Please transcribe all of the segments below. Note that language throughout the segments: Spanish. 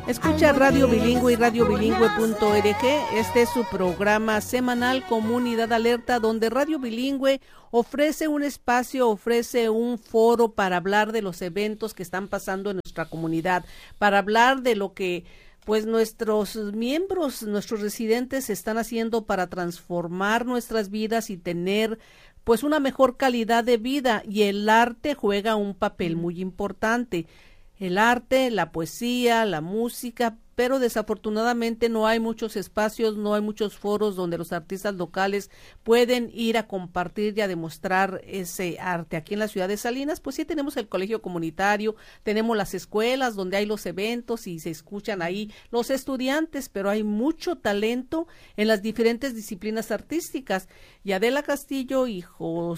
Escucha Radio Bilingüe y radiobilingüe.org. Este es su programa semanal Comunidad Alerta, donde Radio Bilingüe ofrece un espacio, ofrece un foro para hablar de los eventos que están pasando en nuestra comunidad, para hablar de lo que pues nuestros miembros, nuestros residentes están haciendo para transformar nuestras vidas y tener pues una mejor calidad de vida, y el arte juega un papel muy importante. El arte, la poesía, la música, pero desafortunadamente no hay muchos espacios, no hay muchos foros donde los artistas locales pueden ir a compartir y a demostrar ese arte. Aquí en la ciudad de Salinas, pues sí tenemos el colegio comunitario, tenemos las escuelas donde hay los eventos y se escuchan ahí los estudiantes, pero hay mucho talento en las diferentes disciplinas artísticas. Y Adela Castillo y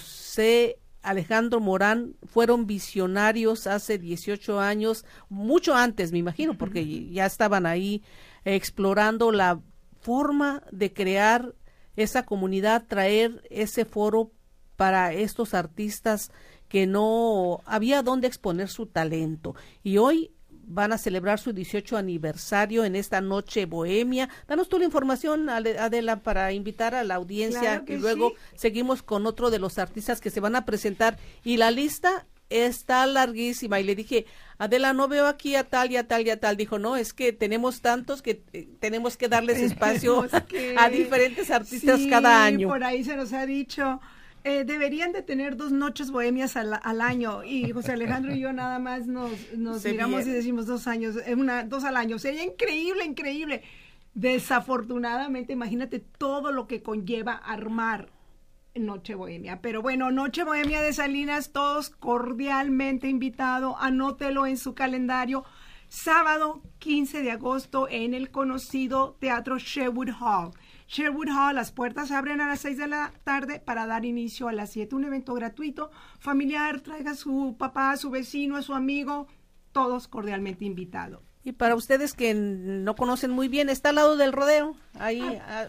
José Alejandro Morán fueron visionarios hace 18 años, mucho antes me imagino, porque ya estaban ahí explorando la forma de crear esa comunidad, traer ese foro para estos artistas que no había dónde exponer su talento. Y hoy van a celebrar su 18 aniversario en esta noche bohemia. Danos tú la información, Adela, para invitar a la audiencia, y luego seguimos con otro de los artistas que se van a presentar. Y la lista está larguísima. Y le dije, Adela, no veo aquí a tal y a tal y a tal. Dijo, no, es que tenemos tantos que tenemos que darles espacio a diferentes artistas cada año. Por ahí se nos ha dicho. Deberían de tener 2 noches bohemias al año, y José Alejandro y yo nada más nos miramos y decimos 2 años, 2 al año, sería increíble. Desafortunadamente, imagínate todo lo que conlleva armar Noche Bohemia, pero bueno, Noche Bohemia de Salinas, todos cordialmente invitados, anótelo en su calendario, sábado 15 de agosto en el conocido Teatro Sherwood Hall. Sherwood Hall, las puertas se abren a las 6 de la tarde para dar inicio a las 7. Un evento gratuito, familiar, traiga a su papá, a su vecino, a su amigo, todos cordialmente invitados. Y para ustedes que no conocen muy bien, está al lado del rodeo, ahí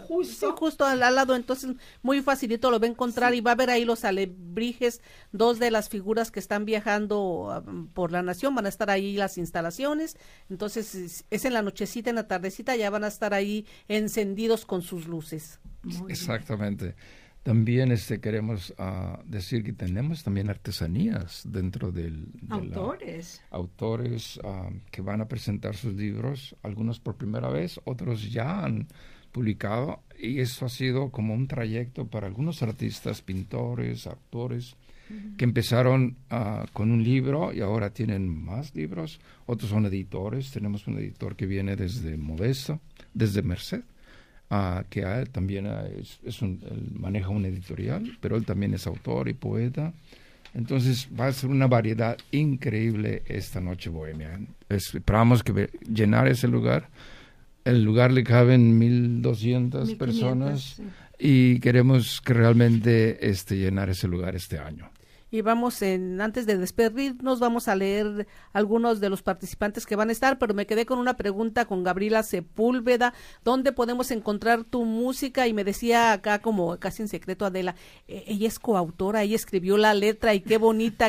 justo al lado, entonces muy facilito lo va a encontrar, y va a ver ahí los alebrijes, 2 de las figuras que están viajando por la nación, van a estar ahí las instalaciones, entonces es en la nochecita, en la tardecita, ya van a estar ahí encendidos con sus luces. Exactamente. También queremos decir que tenemos también artesanías dentro autores que van a presentar sus libros, algunos por primera vez, otros ya han publicado, y eso ha sido como un trayecto para algunos artistas, pintores, actores, que empezaron con un libro y ahora tienen más libros. Otros son editores. Tenemos un editor que viene desde Modesto, desde Merced, que él también él maneja una editorial, pero él también es autor y poeta. Entonces va a ser una variedad increíble esta noche bohemia. Esperamos que llenar ese lugar. El lugar le caben 1,200 personas, sí. Y queremos que realmente llenar ese lugar este año. Y vamos, antes de despedirnos, vamos a leer algunos de los participantes que van a estar, pero me quedé con una pregunta con Gabriela Sepúlveda, ¿dónde podemos encontrar tu música? Y me decía acá como casi en secreto Adela, ella es coautora, ella escribió la letra, y qué bonita.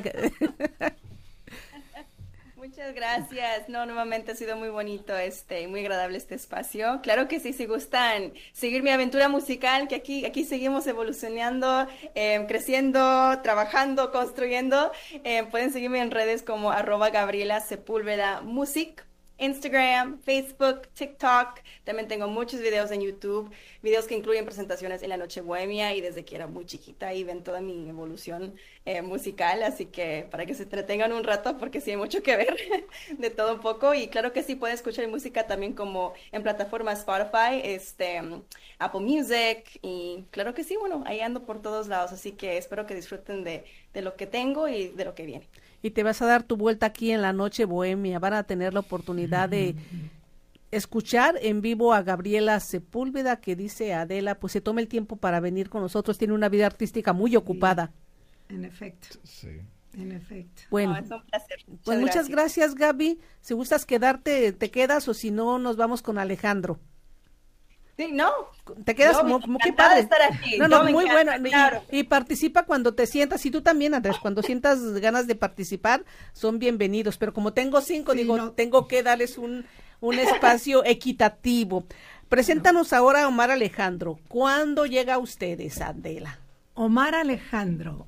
Muchas gracias. No, nuevamente ha sido muy bonito muy agradable este espacio. Claro que sí, si gustan seguir mi aventura musical, que aquí seguimos evolucionando, creciendo, trabajando, construyendo, pueden seguirme en redes como @GabrielaSepúlveda_music, Instagram, Facebook, TikTok. También tengo muchos videos en YouTube, videos que incluyen presentaciones en la Noche Bohemia y desde que era muy chiquita, y ven toda mi evolución musical, así que para que se entretengan un rato, porque sí hay mucho que ver de todo un poco. Y claro que sí, pueden escuchar música también como en plataformas Spotify, Apple Music, y claro que sí, bueno, ahí ando por todos lados, así que espero que disfruten de lo que tengo y de lo que viene. Y te vas a dar tu vuelta aquí en la Noche Bohemia, van a tener la oportunidad de escuchar en vivo a Gabriela Sepúlveda, que dice Adela, pues se toma el tiempo para venir con nosotros, tiene una vida artística muy ocupada. En efecto. Sí. En efecto. Bueno, es un placer. Pues muchas gracias, Gaby. Si gustas quedarte, te quedas, o si no, nos vamos con Alejandro. Sí, no. Te quedas como qué padre. De estar aquí. No, muy bueno. Claro. Y participa cuando te sientas, y tú también, Andrés, cuando sientas ganas de participar, son bienvenidos. Pero como tengo 5, tengo que darles un espacio equitativo. Preséntanos ahora a Omar Alejandro. ¿Cuándo llega a ustedes, Adela? Omar Alejandro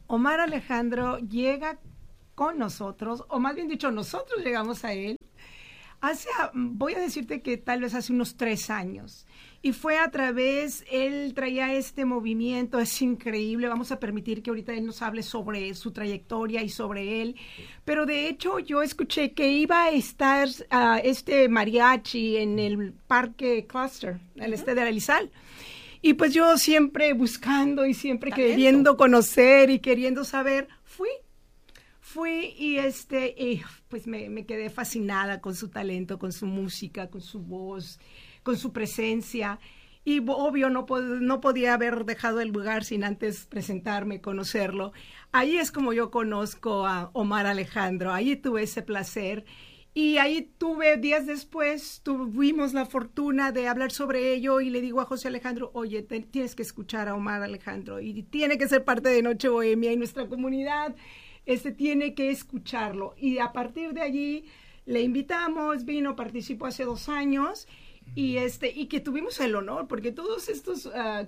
llega con nosotros, o más bien dicho, nosotros llegamos a él voy a decirte que tal vez hace unos 3 años. Y fue a través, él traía este movimiento, es increíble, vamos a permitir que ahorita él nos hable sobre su trayectoria y sobre él. Pero de hecho yo escuché que iba a estar este mariachi en el Parque Cluster, el de la Elizal. Y pues yo siempre buscando y siempre queriendo conocer y queriendo saber, fui y pues me quedé fascinada con su talento, con su música, con su voz, con su presencia. Y obvio no podía haber dejado el lugar sin antes presentarme, conocerlo. Ahí es como yo conozco a Omar Alejandro, ahí tuve ese placer. Y ahí días después, tuvimos la fortuna de hablar sobre ello y le digo a José Alejandro, oye, tienes que escuchar a Omar Alejandro y tiene que ser parte de Noche Bohemia y nuestra comunidad tiene que escucharlo. Y a partir de allí le invitamos, participó hace 2 años y que tuvimos el honor, porque todos estos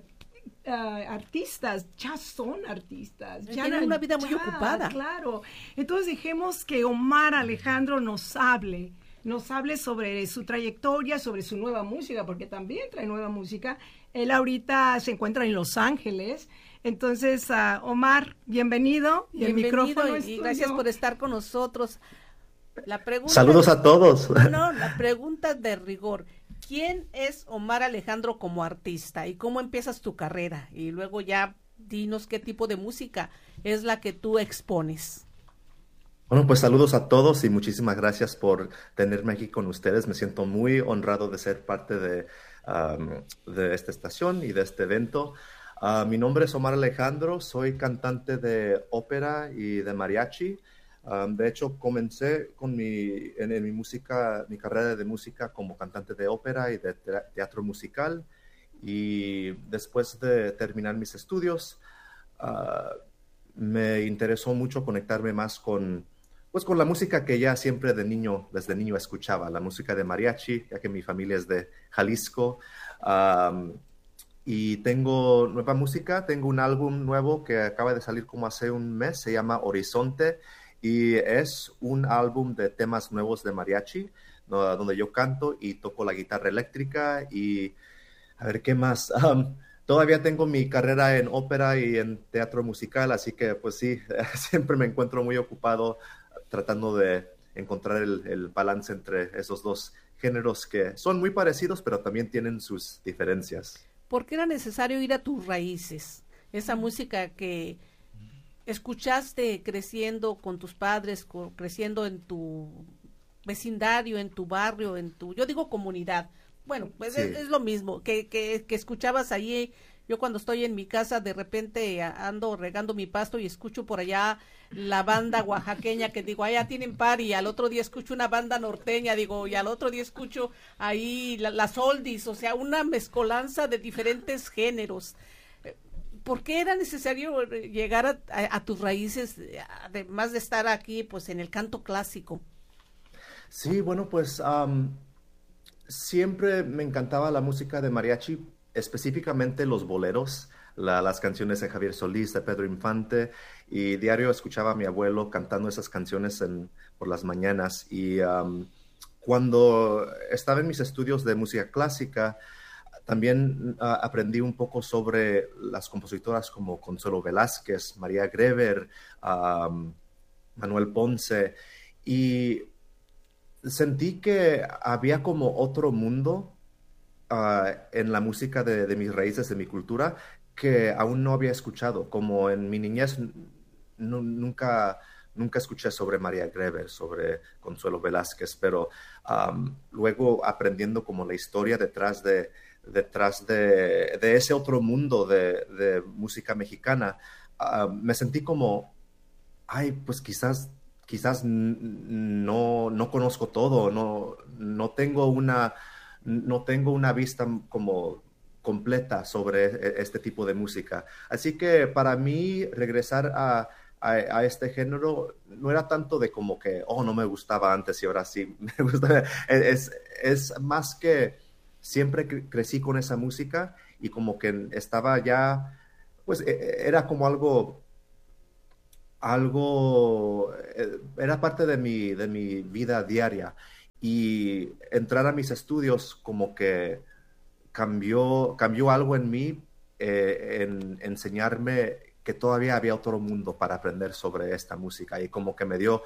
artistas ya son artistas. Ya tienen una vida muy ocupada. Claro. Entonces dejemos que Omar Alejandro nos hable sobre su trayectoria, sobre su nueva música, porque también trae nueva música. Él ahorita se encuentra en Los Ángeles. Entonces, Omar, bienvenido. Y el micrófono es tuyo. Gracias por estar con nosotros. Saludos a todos. No, la pregunta de rigor. ¿Quién es Omar Alejandro como artista y cómo empiezas tu carrera? Y luego ya dinos qué tipo de música es la que tú expones. Bueno, pues saludos a todos y muchísimas gracias por tenerme aquí con ustedes. Me siento muy honrado de ser parte de esta estación y de este evento. Mi nombre es Omar Alejandro, soy cantante de ópera y de mariachi. De hecho, comencé con mi carrera de música como cantante de ópera y de teatro musical. Y después de terminar mis estudios, me interesó mucho conectarme más con la música que ya siempre desde niño escuchaba, la música de mariachi, ya que mi familia es de Jalisco. Y tengo nueva música, tengo un álbum nuevo que acaba de salir como hace un mes, se llama Horizonte. Y es un álbum de temas nuevos de mariachi, donde yo canto y toco la guitarra eléctrica y a ver qué más. Todavía tengo mi carrera en ópera y en teatro musical, así que pues sí, siempre me encuentro muy ocupado tratando de encontrar el balance entre esos dos géneros que son muy parecidos, pero también tienen sus diferencias. ¿Por qué era necesario ir a tus raíces? Esa música que escuchaste creciendo con tus padres, creciendo en tu vecindario, en tu barrio, yo digo comunidad. Bueno, pues sí. es lo mismo que escuchabas ahí. Yo cuando estoy en mi casa de repente ando regando mi pasto y escucho por allá la banda oaxaqueña que digo, allá tienen party, al otro día escucho una banda norteña, digo, y al otro día escucho ahí las oldies, o sea, una mezcolanza de diferentes géneros. ¿Por qué era necesario llegar a tus raíces, además de estar aquí pues en el canto clásico? Sí, bueno, pues siempre me encantaba la música de mariachi, específicamente los boleros, las canciones de Javier Solís, de Pedro Infante, y diario escuchaba a mi abuelo cantando esas canciones por las mañanas. Y cuando estaba en mis estudios de música clásica, también aprendí un poco sobre las compositoras como Consuelo Velázquez, María Greber, Manuel Ponce, y sentí que había como otro mundo en la música de mis raíces, de mi cultura, que aún no había escuchado. Como en mi niñez nunca escuché sobre María Greber, sobre Consuelo Velázquez, pero luego aprendiendo como la historia detrás de ese otro mundo de música mexicana, me sentí como, pues quizás no conozco todo, no tengo una vista como completa sobre este tipo de música. Así que para mí regresar a a este género no era tanto de como que, oh, no me gustaba antes y ahora sí me gusta. Es más que siempre crecí con esa música y como que estaba ya, pues era como era parte de mi vida diaria. Y entrar a mis estudios como que cambió algo en mí, en enseñarme que todavía había otro mundo para aprender sobre esta música y como que me dio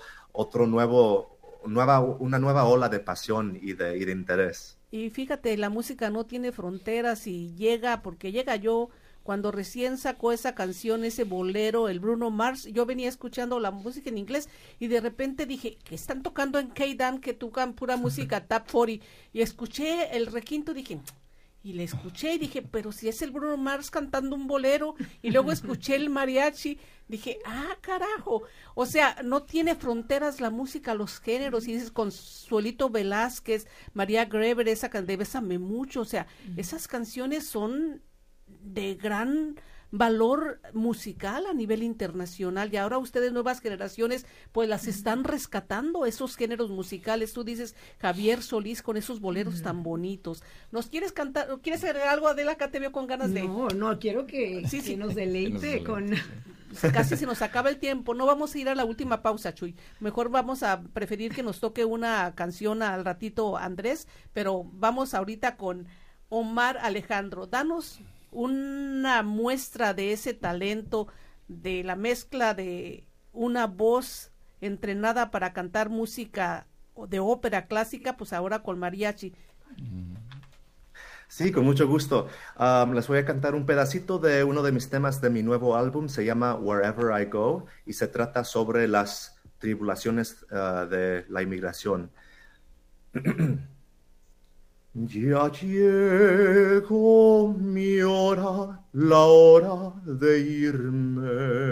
una nueva ola de pasión y de interés. Y fíjate, la música no tiene fronteras y llega, porque llega yo, cuando recién sacó esa canción, ese bolero, el Bruno Mars, yo venía escuchando la música en inglés y de repente dije, que están tocando en K-Dan, que tocan pura música Top 40, y escuché el requinto, dije, y le escuché y dije, pero si es el Bruno Mars cantando un bolero, y luego escuché el mariachi, dije, carajo, o sea, no tiene fronteras la música, los géneros, y dices Consuelito Velázquez, María Greber, esa de Bésame Mucho, o sea, esas canciones son de gran valor musical a nivel internacional, y ahora ustedes, nuevas generaciones, pues las están rescatando, esos géneros musicales. Tú dices Javier Solís con esos boleros tan bonitos. ¿Nos quieres cantar, quieres agregar algo, Adela? Acá te veo con ganas de... No, quiero que nos deleite con... Casi se nos acaba el tiempo, no vamos a ir a la última pausa, Chuy, mejor vamos a preferir que nos toque una canción al ratito, Andrés, pero vamos ahorita con Omar Alejandro. Danos una muestra de ese talento, de la mezcla de una voz entrenada para cantar música de ópera clásica, pues ahora con mariachi. Sí, con mucho gusto. Les voy a cantar un pedacito de uno de mis temas de mi nuevo álbum, se llama Wherever I Go, y se trata sobre las tribulaciones de la inmigración. Ya llegó mi hora, la hora de irme.